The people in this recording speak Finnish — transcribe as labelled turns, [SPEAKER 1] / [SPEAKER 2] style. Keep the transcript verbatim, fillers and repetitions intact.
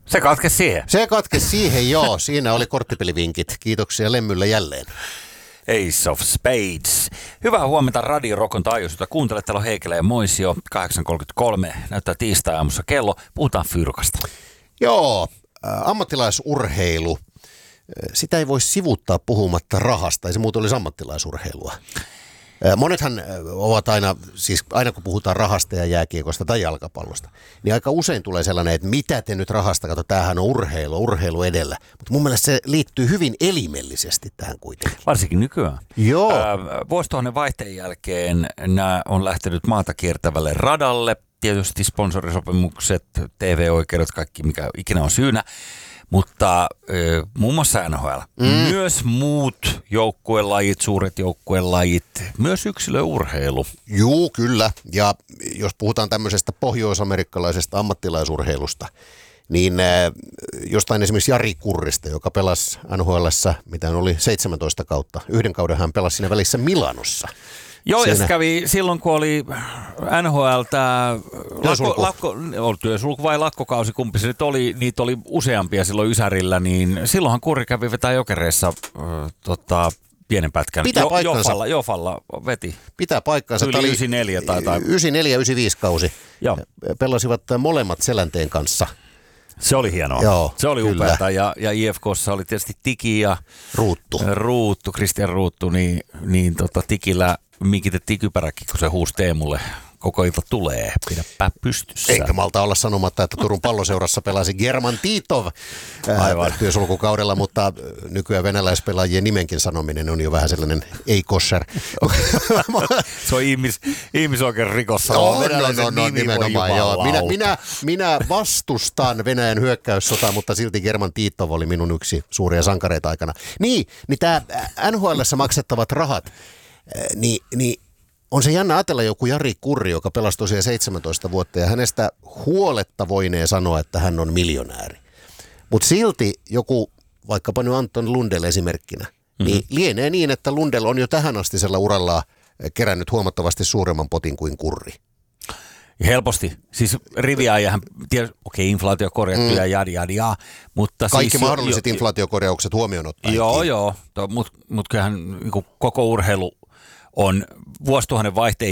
[SPEAKER 1] Se katkesi siihen.
[SPEAKER 2] Se katkesi siihen, joo. Siinä oli korttipelivinkit. Kiitoksia Lemmylle jälleen.
[SPEAKER 1] Ace of Spades. Hyvää huomenta Radio Rokon taajuusilta. Kuuntelet, täällä on Heikelä ja Moisio. kahdeksan kolmekymmentäkolme näyttää tiistai-aamussa kello. Puhutaan fyrkasta.
[SPEAKER 2] Joo, ammattilaisurheilu. Sitä ei voi sivuttaa puhumatta rahasta. Ei se muuten olisi ammattilaisurheilua. Monethan ovat aina, siis aina kun puhutaan rahasta ja jääkiekosta tai jalkapallosta, niin aika usein tulee sellainen, että mitä te nyt rahasta, kato, tämähän on urheilu, urheilu edellä. Mutta mun mielestä se liittyy hyvin elimellisesti tähän kuitenkin.
[SPEAKER 1] Varsinkin nykyään.
[SPEAKER 2] Joo.
[SPEAKER 1] Äh, vuosituhannen vaihteen jälkeen nämä on lähtenyt maata kiertävälle radalle. Tietysti sponsorisopimukset, T V-oikeudet, kaikki mikä ikinä on syynä. Mutta äh, muun muassa N H L, mm. myös muut joukkuelajit, suuret joukkuelajit, myös yksilöurheilu.
[SPEAKER 2] Juu, kyllä. Ja jos puhutaan tämmöisestä pohjoisamerikkalaisesta ammattilaisurheilusta, niin äh, jostain esimerkiksi Jari Kurrista, joka pelasi N H L:ssä, mitä oli seitsemäntoista kautta. Yhden kauden hän pelasi siinä välissä Milanossa.
[SPEAKER 1] Joo, siinä. Ja se kävi silloin, kun oli N H L tämä lakko, lakko, työsulku vai lakkokausi, kumpi se nyt oli, niitä oli useampia silloin Ysärillä, niin silloinhan Kurri kävi vetää Jokereissa äh, tota, pienen pätkän.
[SPEAKER 2] Pitää jo, paikkansa.
[SPEAKER 1] Jofalla, Jofalla veti.
[SPEAKER 2] Pitää paikkansa.
[SPEAKER 1] Yli yhdeksänkymmentäneljä tai tai.
[SPEAKER 2] yhdeksänkymmentäneljä yhdeksänkymmentäviisi kausi. Joo. Pelasivat molemmat Selänteen kanssa.
[SPEAKER 1] Se oli hienoa.
[SPEAKER 2] Joo,
[SPEAKER 1] se oli
[SPEAKER 2] kyllä.
[SPEAKER 1] upeata ja, ja I F K:ssa oli tietysti Tiki ja
[SPEAKER 2] Ruuttu.
[SPEAKER 1] Ruuttu, Kristian Ruuttu, niin, niin tota, Tikillä mikitettiin kypäräkin, kun se huusi Teemulle. Koko ilta tulee, pidäpä pystyssä.
[SPEAKER 2] Enkä malta olla sanomatta, että Turun Palloseurassa pelasi German Titov ää, työsulkukaudella, mutta nykyään venäläispelaajien nimenkin sanominen on jo vähän sellainen ei-kosher.
[SPEAKER 1] Se on ihmis, ihmisoikeuden rikossa.
[SPEAKER 2] No, no, no, no nimenomaan, joo. Minä, minä, minä vastustan Venäjän hyökkäyssotaa, mutta silti German Titov oli minun yksi suuria sankareita aikana. Niin, niin tämä N H L:ssä maksettavat rahat, niin, niin on se jännä ajatella joku Jari Kurri, joka pelasi tosiaan seitsemäntoista vuotta ja hänestä huoletta voinee sanoa, että hän on miljonääri. Mutta silti joku, vaikkapa nyt Anton Lundell esimerkkinä, mm-hmm. niin lienee niin, että Lundell on jo tähän astisella urallaan kerännyt huomattavasti suuremman potin kuin Kurri.
[SPEAKER 1] Helposti. Siis riviäjähän, okei, okay, inflaatio korjattu mm. ja jadi jadi ja, mutta
[SPEAKER 2] kaikki
[SPEAKER 1] siis
[SPEAKER 2] mahdolliset
[SPEAKER 1] jo,
[SPEAKER 2] inflaatiokorjaukset huomioon ottaen.
[SPEAKER 1] Joo, joo, mutta mut kyllähän niin koko urheilu on vuosituhannen vaihteen